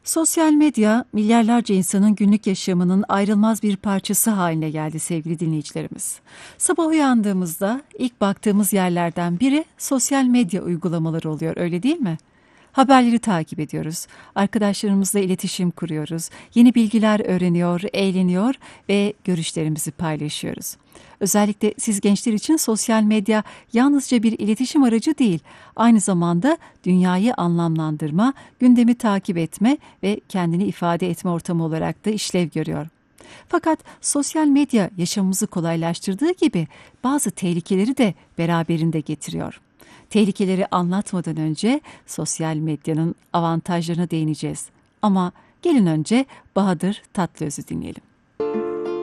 Sosyal medya, milyarlarca insanın günlük yaşamının ayrılmaz bir parçası haline geldi sevgili dinleyicilerimiz. Sabah uyandığımızda ilk baktığımız yerlerden biri sosyal medya uygulamaları oluyor, öyle değil mi? Haberleri takip ediyoruz, arkadaşlarımızla iletişim kuruyoruz, yeni bilgiler öğreniyor, eğleniyor ve görüşlerimizi paylaşıyoruz. Özellikle siz gençler için sosyal medya yalnızca bir iletişim aracı değil, aynı zamanda dünyayı anlamlandırma, gündemi takip etme ve kendini ifade etme ortamı olarak da işlev görüyor. Fakat sosyal medya yaşamımızı kolaylaştırdığı gibi bazı tehlikeleri de beraberinde getiriyor. Tehlikeleri anlatmadan önce sosyal medyanın avantajlarına değineceğiz. Ama gelin önce Bahadır Tatlıöz'ü dinleyelim.